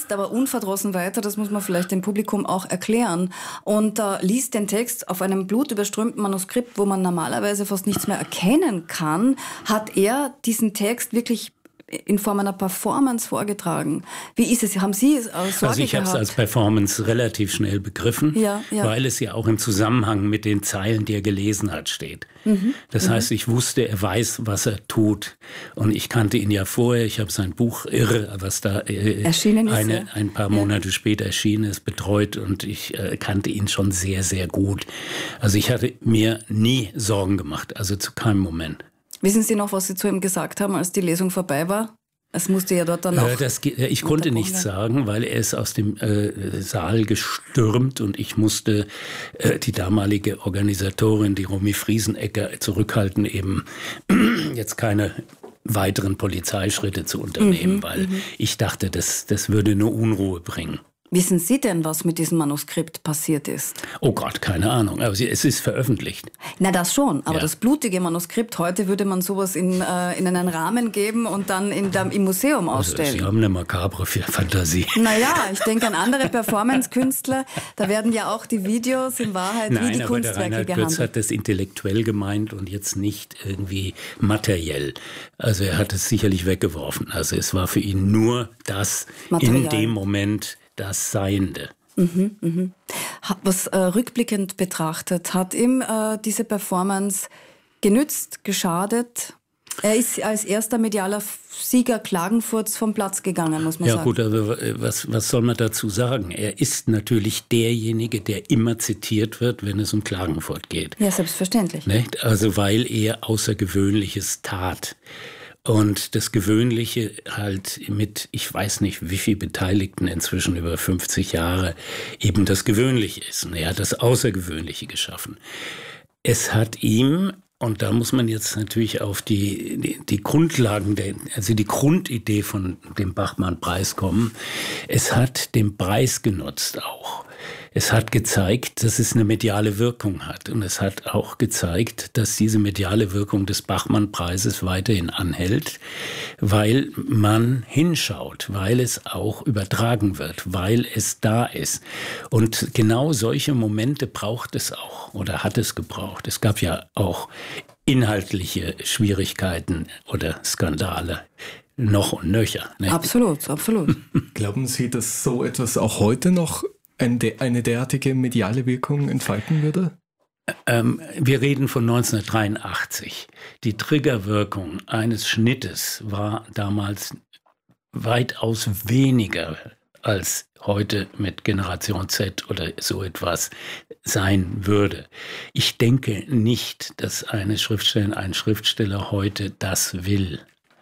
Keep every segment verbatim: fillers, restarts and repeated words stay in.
liest aber unverdrossen weiter, das muss man vielleicht dem Publikum auch erklären, und äh, liest den Text auf einem blutüberströmten Manuskript, wo man normalerweise fast nichts mehr erkennen kann, hat er diesen Text wirklich in Form einer Performance vorgetragen. Wie ist es? Haben Sie äh, Sorge gehabt? Also ich habe es als Performance relativ schnell begriffen, ja, ja. weil es ja auch im Zusammenhang mit den Zeilen, die er gelesen hat, steht. Mhm. Das mhm. heißt, ich wusste, er weiß, was er tut. Und ich kannte ihn ja vorher. Ich habe sein Buch Irre, was da äh, erschienen eine, ist, ja. ein paar Monate ja. später erschienen ist, betreut. Und ich äh, kannte ihn schon sehr, sehr gut. Also ich hatte mir nie Sorgen gemacht, also zu keinem Moment. Wissen Sie noch, was Sie zu ihm gesagt haben, als die Lesung vorbei war? Es musste ja dort dann noch... Äh, das, ich konnte nichts sagen, weil er ist aus dem äh, Saal gestürmt und ich musste äh, die damalige Organisatorin, die Romy Friesenecker, zurückhalten, eben jetzt keine weiteren Polizeischritte zu unternehmen, mhm, weil m- ich dachte, das, das würde nur Unruhe bringen. Wissen Sie denn, was mit diesem Manuskript passiert ist? Oh Gott, keine Ahnung. Aber es ist veröffentlicht. Na, das schon. Aber ja. das blutige Manuskript, heute würde man sowas in, äh, in einen Rahmen geben und dann in der, im Museum ausstellen. Also, Sie haben eine makabre Fantasie. Naja, ich denke an andere Performance-Künstler. Da werden ja auch die Videos in Wahrheit Nein, wie die aber Kunstwerke der Reinhard gehandelt. Götz hat das intellektuell gemeint und jetzt nicht irgendwie materiell. Also er hat es sicherlich weggeworfen. Also es war für ihn nur das Material. In dem Moment das Seiende. Mhm, mhm. Was äh, rückblickend betrachtet, hat ihm äh, diese Performance genützt, geschadet? Er ist als erster medialer Sieger Klagenfurts vom Platz gegangen, muss man ja, sagen. Ja gut, aber was, was soll man dazu sagen? Er ist natürlich derjenige, der immer zitiert wird, wenn es um Klagenfurt geht. Ja, selbstverständlich. Nicht? Also weil er Außergewöhnliches tat. Und das Gewöhnliche halt mit, ich weiß nicht, wie viel Beteiligten inzwischen über fünfzig Jahre eben das Gewöhnliche ist. Und er hat das Außergewöhnliche geschaffen. Es hat ihm, und da muss man jetzt natürlich auf die, die, die Grundlagen, der, also die Grundidee von dem Bachmann-Preis kommen, es hat den Preis genutzt auch. Es hat gezeigt, dass es eine mediale Wirkung hat. Und es hat auch gezeigt, dass diese mediale Wirkung des Bachmann-Preises weiterhin anhält, weil man hinschaut, weil es auch übertragen wird, weil es da ist. Und genau solche Momente braucht es auch oder hat es gebraucht. Es gab ja auch inhaltliche Schwierigkeiten oder Skandale. Noch und nöcher. Ne? Absolut, absolut. Glauben Sie, dass so etwas auch heute noch eine derartige mediale Wirkung entfalten würde? Ähm, wir reden von neunzehnhundertdreiundachtzig. Die Triggerwirkung eines Schnittes war damals weitaus weniger als heute mit Generation Z oder so etwas sein würde. Ich denke nicht, dass eine Schriftstellerin, ein Schriftsteller heute das will.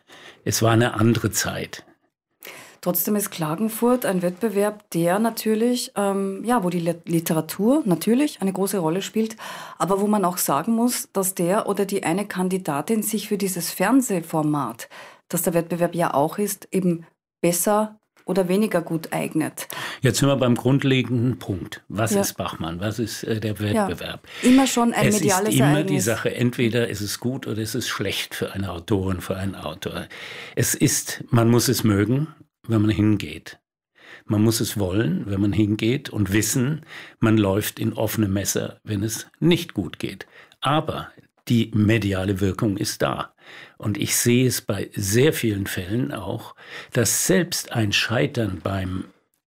Es war eine andere Zeit. Trotzdem ist Klagenfurt ein Wettbewerb, der natürlich, ähm, ja, wo die Literatur natürlich eine große Rolle spielt, aber wo man auch sagen muss, dass der oder die eine Kandidatin sich für dieses Fernsehformat, das der Wettbewerb ja auch ist, eben besser oder weniger gut eignet. Jetzt sind wir beim grundlegenden Punkt. Was ja. ist Bachmann? Was ist äh, der Wettbewerb? Ja. Immer schon ein es mediales ist immer Ereignis. Die Sache, entweder ist es gut oder ist es schlecht für eine Autorin, für einen Autor. Es ist, man muss es mögen, wenn man hingeht. Man muss es wollen, wenn man hingeht und wissen, man läuft in offene Messer, wenn es nicht gut geht. Aber die mediale Wirkung ist da. Und ich sehe es bei sehr vielen Fällen auch, dass selbst ein Scheitern beim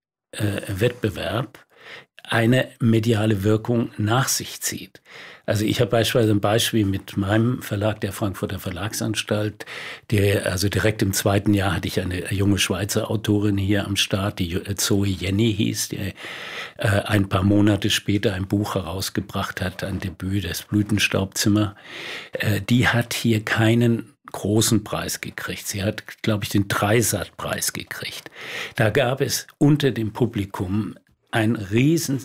äh, Wettbewerb eine mediale Wirkung nach sich zieht. Also ich habe beispielsweise ein Beispiel mit meinem Verlag, der Frankfurter Verlagsanstalt, der, also direkt im zweiten Jahr hatte ich eine junge Schweizer Autorin hier am Start, die Zoe Jenny hieß, die äh, ein paar Monate später ein Buch herausgebracht hat, ein Debüt, das Blütenstaubzimmer. Äh, die hat hier keinen großen Preis gekriegt. Sie hat, glaube ich, den Dreisat-Preis gekriegt. Da gab es unter dem Publikum ein riesen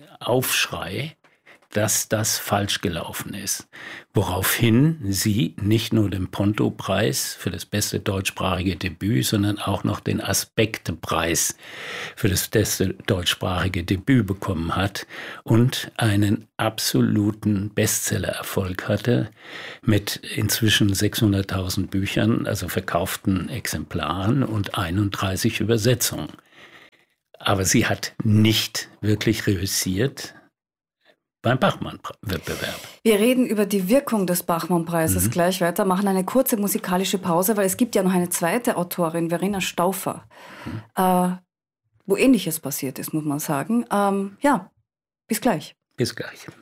Aufschrei, dass das falsch gelaufen ist. Woraufhin sie nicht nur den Ponto-Preis für das beste deutschsprachige Debüt, sondern auch noch den Aspekte-Preis für das beste deutschsprachige Debüt bekommen hat und einen absoluten Bestseller-Erfolg hatte mit inzwischen sechshunderttausend Büchern, also verkauften Exemplaren und einunddreißig Übersetzungen. Aber sie hat nicht wirklich reüssiert beim Bachmann-Wettbewerb. Wir reden über die Wirkung des Bachmann-Preises mhm. gleich weiter, machen eine kurze musikalische Pause, weil es gibt ja noch eine zweite Autorin, Verena Stauffer, mhm. äh, wo Ähnliches passiert ist, muss man sagen. Ähm, ja, bis gleich. Bis gleich.